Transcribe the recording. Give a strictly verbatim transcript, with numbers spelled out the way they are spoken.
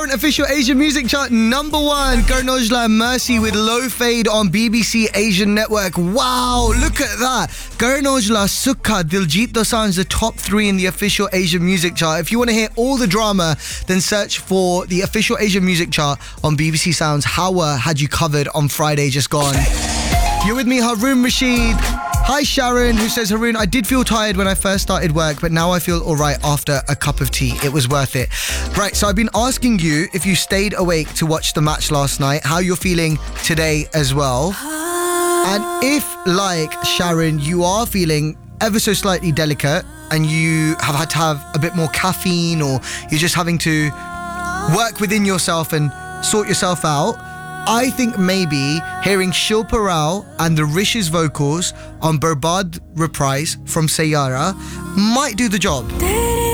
current official Asian music chart number one, Karan Aujla and Mercy with Low Fade on B B C Asian Network. Wow, look at that. Karan Aujla, Sukha, Diljit Dosanjh, the top three in the official Asian music chart. If you want to hear all the drama, then search for the official Asian music chart on B B C Sounds. Hawa had you covered on Friday just gone. You're with me, Haroon Rashid. Hi Sharon, who says, Haroon, I did feel tired when I first started work, but now I feel all right after a cup of tea. It was worth it. Right, so I've been asking you if you stayed awake to watch the match last night, how you're feeling today as well. And if, like Sharon, you are feeling ever so slightly delicate and you have had to have a bit more caffeine, or you're just having to work within yourself and sort yourself out, I think maybe hearing Shilpa Rao and the Rish's vocals on Barbad Reprise from Sayara might do the job.